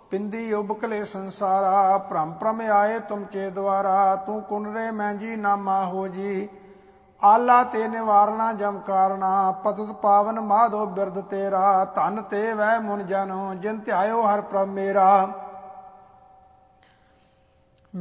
पिंदी उबकले संसारा, भ्रम भ्रम आए तुम चे द्वारा। तू कुनरे मैंजी नामा हो जी, आला ते निवारणा जम कारना। पतत पावन माधो बिरद तेरा, धन ते वह मुन जन, जिन ध्यायो हर प्रभ मेरा।